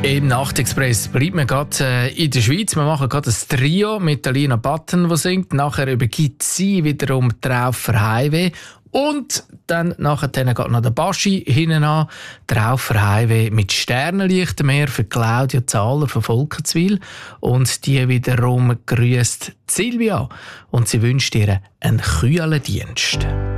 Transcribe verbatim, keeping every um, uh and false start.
Im Nachtexpress bleibt man gerade äh, in der Schweiz. Wir machen gerade ein Trio mit der Lina Button, die singt. Nachher übergibt sie wiederum Traufer Highway. Und dann nachher geht noch der Baschi hinten an. Traufer Highway mit Sternenlichtenmeer für Claudia Zahler von Volkenswil. Und die wiederum grüßt Silvia. Und sie wünscht ihr einen kühlen Dienst.